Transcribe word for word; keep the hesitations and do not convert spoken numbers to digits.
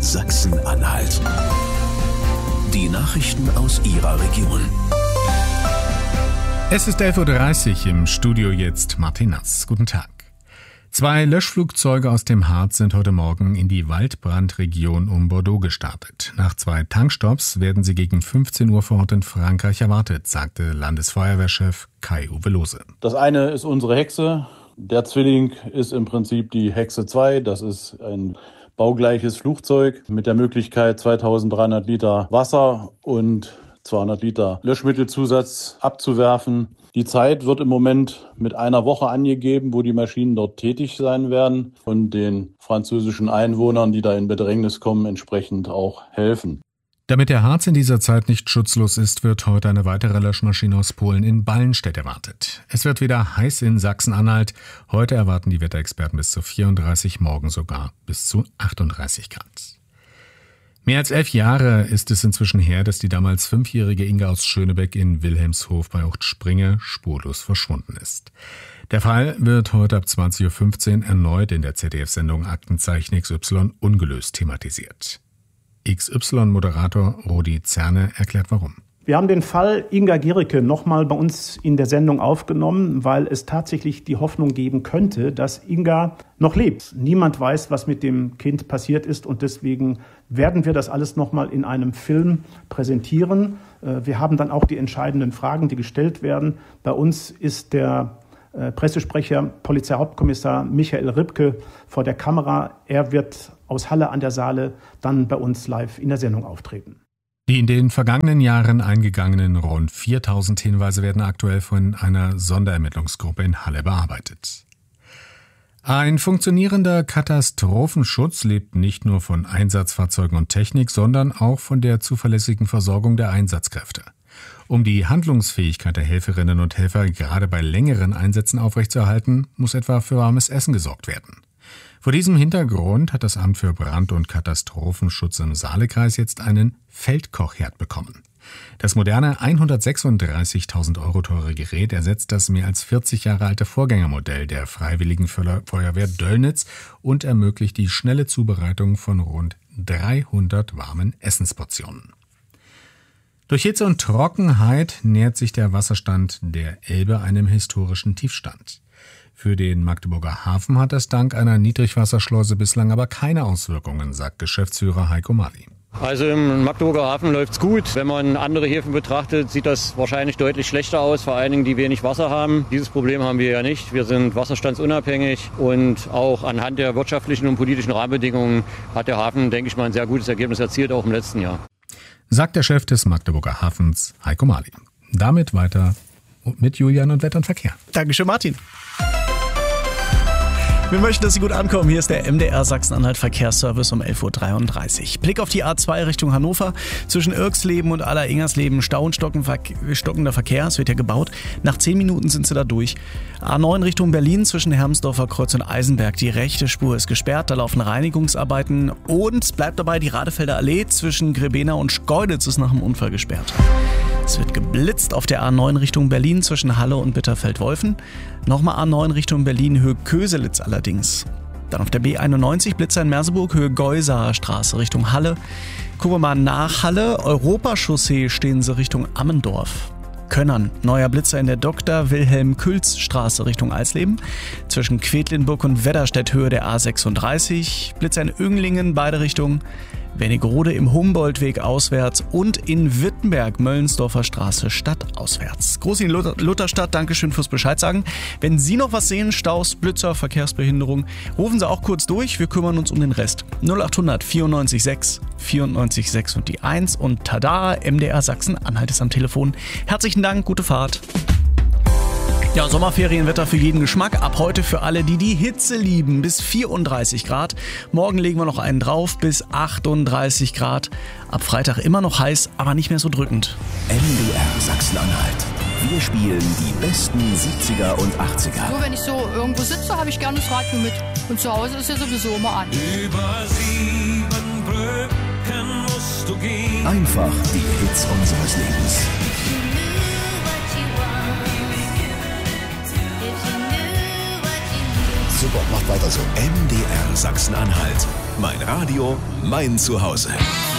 Sachsen-Anhalt. Die Nachrichten aus Ihrer Region. Es ist elf Uhr dreißig, im Studio jetzt Martin Nass. Guten Tag. Zwei Löschflugzeuge aus dem Harz sind heute Morgen in die Waldbrandregion um Bordeaux gestartet. Nach zwei Tankstopps werden sie gegen fünfzehn Uhr vor Ort in Frankreich erwartet, sagte Landesfeuerwehrchef Kai-Uwe Lohse. Das eine ist unsere Hexe. Der Zwilling ist im Prinzip die Hexe zwei. Das ist ein baugleiches Flugzeug mit der Möglichkeit, zweitausenddreihundert Liter Wasser und zweihundert Liter Löschmittelzusatz abzuwerfen. Die Zeit wird im Moment mit einer Woche angegeben, wo die Maschinen dort tätig sein werden und den französischen Einwohnern, die da in Bedrängnis kommen, entsprechend auch helfen. Damit der Harz in dieser Zeit nicht schutzlos ist, wird heute eine weitere Löschmaschine aus Polen in Ballenstedt erwartet. Es wird wieder heiß in Sachsen-Anhalt. Heute erwarten die Wetterexperten bis zu vierunddreißig, morgen sogar bis zu achtunddreißig Grad. Mehr als elf Jahre ist es inzwischen her, dass die damals fünfjährige Inga aus Schönebeck in Wilhelmshof bei Uchtspringe spurlos verschwunden ist. Der Fall wird heute ab zwanzig Uhr fünfzehn erneut in der Z D F-Sendung Aktenzeichen X Y ungelöst thematisiert. X Y-Moderator Rudi Zerne erklärt warum. Wir haben den Fall Inga Gericke nochmal bei uns in der Sendung aufgenommen, weil es tatsächlich die Hoffnung geben könnte, dass Inga noch lebt. Niemand weiß, was mit dem Kind passiert ist, und deswegen werden wir das alles nochmal in einem Film präsentieren. Wir haben dann auch die entscheidenden Fragen, die gestellt werden. Bei uns ist der Pressesprecher, Polizeihauptkommissar Michael Ribke vor der Kamera. Er wird aus Halle an der Saale dann bei uns live in der Sendung auftreten. Die in den vergangenen Jahren eingegangenen rund viertausend Hinweise werden aktuell von einer Sonderermittlungsgruppe in Halle bearbeitet. Ein funktionierender Katastrophenschutz lebt nicht nur von Einsatzfahrzeugen und Technik, sondern auch von der zuverlässigen Versorgung der Einsatzkräfte. Um die Handlungsfähigkeit der Helferinnen und Helfer gerade bei längeren Einsätzen aufrechtzuerhalten, muss etwa für warmes Essen gesorgt werden. Vor diesem Hintergrund hat das Amt für Brand- und Katastrophenschutz im Saalekreis jetzt einen Feldkochherd bekommen. Das moderne hundertsechsunddreißigtausend Euro teure Gerät ersetzt das mehr als vierzig Jahre alte Vorgängermodell der Freiwilligen Feuerwehr Döllnitz und ermöglicht die schnelle Zubereitung von rund dreihundert warmen Essensportionen. Durch Hitze und Trockenheit nähert sich der Wasserstand der Elbe einem historischen Tiefstand. Für den Magdeburger Hafen hat das dank einer Niedrigwasserschleuse bislang aber keine Auswirkungen, sagt Geschäftsführer Heiko Mali. Also im Magdeburger Hafen läuft's gut. Wenn man andere Häfen betrachtet, sieht das wahrscheinlich deutlich schlechter aus, vor allen Dingen die wenig Wasser haben. Dieses Problem haben wir ja nicht. Wir sind wasserstandsunabhängig und auch anhand der wirtschaftlichen und politischen Rahmenbedingungen hat der Hafen, denke ich mal, ein sehr gutes Ergebnis erzielt, auch im letzten Jahr. Sagt der Chef des Magdeburger Hafens, Heiko Mali. Damit weiter mit Julian und Wetter und Verkehr. Dankeschön, Martin. Wir möchten, dass Sie gut ankommen. Hier ist der M D R Sachsen-Anhalt Verkehrsservice um elf Uhr dreiunddreißig. Blick auf die A zwei Richtung Hannover. Zwischen Irksleben und Aller-Ingersleben Stau und stockender Verkehr. Es wird ja gebaut. Nach zehn Minuten sind Sie da durch. A neun Richtung Berlin zwischen Hermsdorfer Kreuz und Eisenberg. Die rechte Spur ist gesperrt. Da laufen Reinigungsarbeiten. Und es bleibt dabei, die Radefelder Allee zwischen Grebena und Schkeuditz ist nach dem Unfall gesperrt. Es wird geblitzt auf der A neun Richtung Berlin zwischen Halle und Bitterfeld-Wolfen. Nochmal A neun Richtung Berlin, Höhe Köselitz allerdings. Dann auf der B einundneunzig Blitzer in Merseburg, Höhe Geusaer Straße Richtung Halle. Gucken wir mal nach Halle. Europachaussee stehen Sie Richtung Ammendorf. Könnern, neuer Blitzer in der Doktor Wilhelm Külz Straße Richtung Eisleben. Zwischen Quedlinburg und Wedderstedt Höhe der A sechsunddreißig. Blitzer in Önglingen, beide Richtungen. Wernigerode im Humboldtweg auswärts und in Wittenberg, Möllensdorfer Straße stadtauswärts. Groß in Lutherstadt, Dankeschön fürs Bescheid sagen. Wenn Sie noch was sehen, Staus, Blitzer, Verkehrsbehinderung, rufen Sie auch kurz durch, wir kümmern uns um den Rest. null achthundert vierundneunzig sechs vierundneunzig sechs und die eins und tada, M D R Sachsen-Anhalt ist am Telefon. Herzlichen Dank, gute Fahrt. Ja, Sommerferienwetter für jeden Geschmack. Ab heute für alle, die die Hitze lieben, bis vierunddreißig Grad. Morgen legen wir noch einen drauf, bis achtunddreißig Grad. Ab Freitag immer noch heiß, aber nicht mehr so drückend. M D R Sachsen-Anhalt. Wir spielen die besten siebziger und achtziger. So, wenn ich so irgendwo sitze, habe ich gerne das Radio mit. Und zu Hause ist ja sowieso immer an. Über sieben Brücken musst du gehen. Einfach die Hits unseres Lebens. Super, macht weiter so. M D R Sachsen-Anhalt. Mein Radio, mein Zuhause.